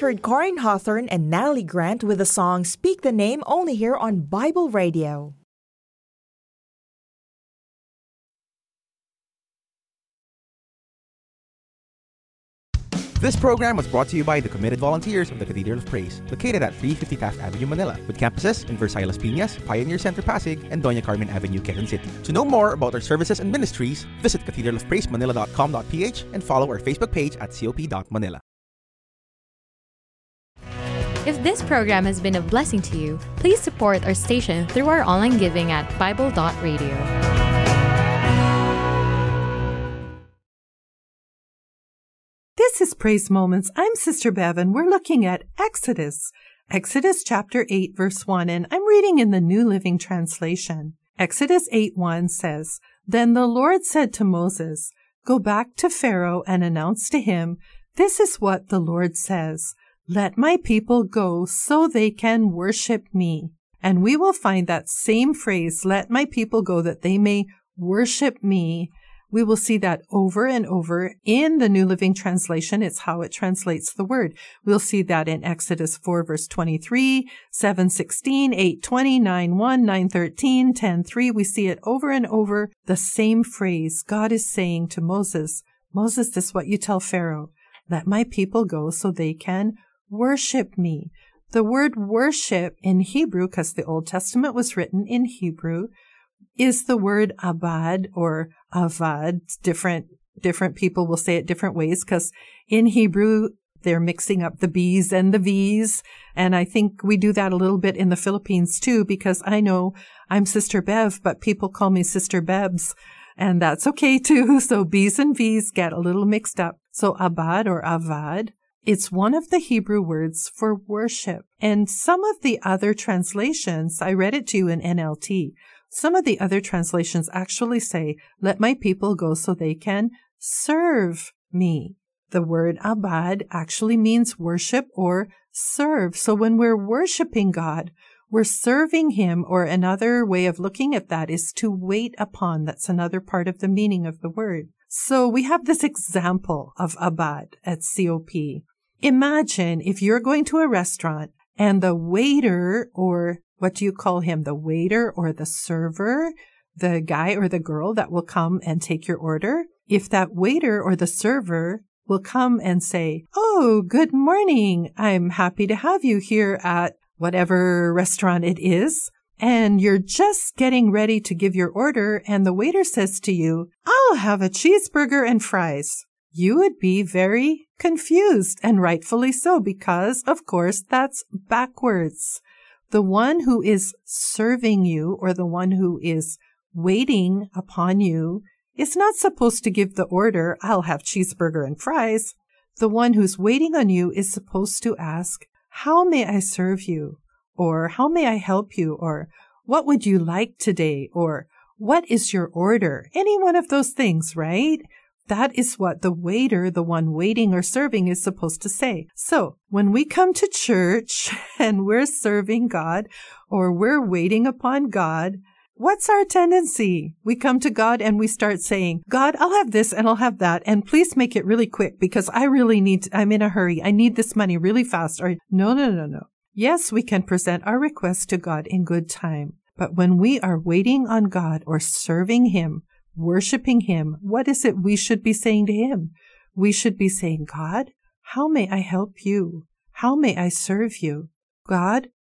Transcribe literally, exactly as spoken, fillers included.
heard Corin Hawthorne and Natalie Grant with the song Speak the Name only here on Bible Radio. This program was brought to you by the committed volunteers of the Cathedral of Praise, located at three fifty Taft Avenue, Manila, with campuses in Versailles Las Piñas, Pioneer Center Pasig, and Doña Carmen Avenue, Quezon City. To know more about our services and ministries, visit cathedral of praise manila dot com dot p h and follow our Facebook page at c o p dot manila. If this program has been a blessing to you, please support our station through our online giving at bible dot radio. This is Praise Moments. I'm Sister Bev, and we're looking at Exodus. Exodus chapter eight, verse one, and I'm reading in the New Living Translation. Exodus eight one says, "Then the Lord said to Moses, 'Go back to Pharaoh and announce to him, this is what the Lord says. Let my people go so they can worship me.'" And we will find that same phrase, "let my people go that they may worship me." We will see that over and over in the New Living Translation. It's how it translates the word. We'll see that in Exodus four, verse twenty-three, seven sixteen, eight twenty, nine one, nine thirteen, ten three. We see it over and over, the same phrase. God is saying to Moses, Moses, this is what you tell Pharaoh. Let my people go so they can worship me. The word worship in Hebrew, because the Old Testament was written in Hebrew, is the word abad or avad. Different, different people will say it different ways because in Hebrew, they're mixing up the B's and the V's. And I think we do that a little bit in the Philippines too, because I know I'm Sister Bev, but people call me Sister Bebs, and that's okay too. So B's and V's get a little mixed up. So abad or avad, it's one of the Hebrew words for worship. And some of the other translations, I read it to you in N L T, some of the other translations actually say, let my people go so they can serve me. The word abad actually means worship or serve. So when we're worshiping God, we're serving him, or another way of looking at that is to wait upon. That's another part of the meaning of the word. So we have this example of abad at C O P. Imagine if you're going to a restaurant and the waiter, or what do you call him? The waiter or the server, the guy or the girl that will come and take your order. If that waiter or the server will come and say, "Oh, good morning. I'm happy to have you here at whatever restaurant it is." And you're just getting ready to give your order, and the waiter says to you, "I'll have a cheeseburger and fries." You would be very confused, and rightfully so, because, of course, that's backwards. The one who is serving you, or the one who is waiting upon you, is not supposed to give the order, "I'll have cheeseburger and fries." The one who's waiting on you is supposed to ask, "How may I serve you?" Or, "How may I help you?" Or, "What would you like today?" Or, "What is your order?" Any one of those things, right? That is what the waiter, the one waiting or serving, is supposed to say. So when we come to church and we're serving God, or we're waiting upon God, what's our tendency? We come to God and we start saying, "God, I'll have this and I'll have that. And please make it really quick because I really need, to, I'm in a hurry. I need this money really fast." Or no, no, no, no. Yes, we can present our request to God in good time. But when we are waiting on God or serving him, worshiping him, what is it we should be saying to him? We should be saying, "God, how may I help you? How may I serve you? God,